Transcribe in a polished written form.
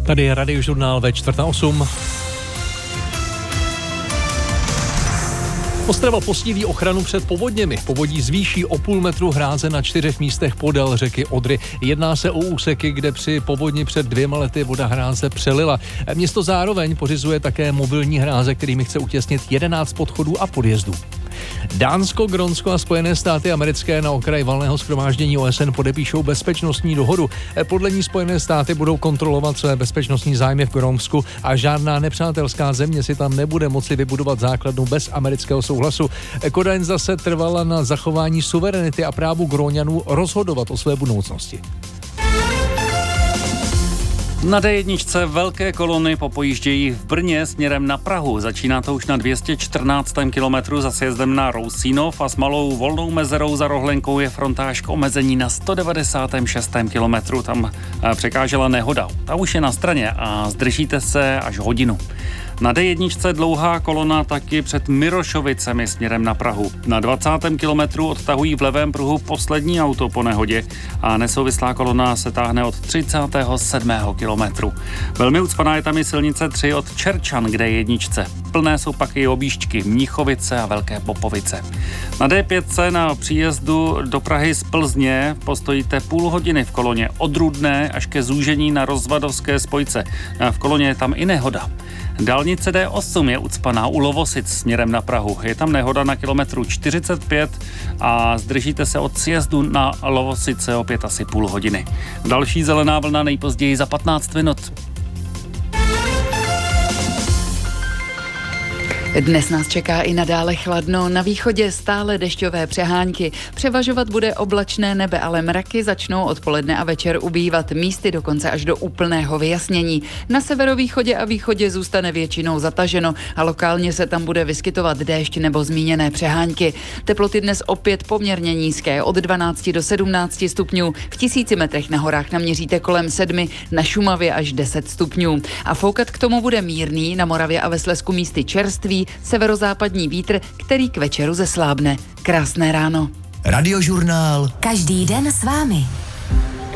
Tady je Radiožurnál ve 7:45. Ostrava posílí ochranu před povodněmi. Povodí zvýší o půl metru hráze na 4 místech podél řeky Odry. Jedná se o úseky, kde při povodni před 2 lety voda hráze přelila. Město zároveň pořizuje také mobilní hráze, kterými chce utěsnit 11 podchodů a podjezdů. Dánsko, Grónsko a Spojené státy americké na okraji valného shromáždění OSN podepíšou bezpečnostní dohodu. Podle ní Spojené státy budou kontrolovat své bezpečnostní zájmy v Grónsku a žádná nepřátelská země si tam nebude moci vybudovat základnu bez amerického souhlasu. Kodaň zase trvala na zachování suverenity a právu Gróňanů rozhodovat o své budoucnosti. Na D1 velké kolony popojíždějí v Brně směrem na Prahu. Začíná to už na 214. kilometru za sjezdem na Rousínov a s malou volnou mezerou za Rohlenkou je frontáž k omezení na 196. kilometru. Tam překážela nehoda. Ta už je na straně a zdržíte se až hodinu. Na D1 dlouhá kolona taky před Mirošovicemi směrem na Prahu. Na 20. kilometru odtahují v levém pruhu poslední auto po nehodě a nesouvislá kolona se táhne od 37. kilometru. Velmi ucpaná je tam i silnice 3 od Čerčan k D1. Plné jsou pak i Obíšťky, Mníchovice a Velké Popovice. Na D5 na příjezdu do Prahy z Plzně postojíte půl hodiny v koloně od Rudné až ke zúžení na Rozvadovské spojce. V koloně je tam i nehoda. Dálnice D8 je ucpaná u Lovosic směrem na Prahu. Je tam nehoda na kilometru 45 a zdržíte se od sjezdu na Lovosice opět asi půl hodiny. Další zelená vlna nejpozději za 15 minut. Dnes nás čeká i nadále chladno, na východě stále dešťové přehánky. Převažovat bude oblačné nebe, ale mraky začnou odpoledne a večer ubývat, místy dokonce až do úplného vyjasnění. Na severovýchodě a východě zůstane většinou zataženo a lokálně se tam bude vyskytovat déšť nebo zmíněné přehánky. Teploty dnes opět poměrně nízké, od 12 do 17 stupňů. V 1000 metrech na horách naměříte kolem 7, na Šumavě až 10 stupňů. A foukat k tomu bude mírný, na Moravě a ve Slezsku místy čerstvý, severozápadní vítr, který k večeru zeslábne. Krásné ráno. Radiožurnál. Každý den s vámi.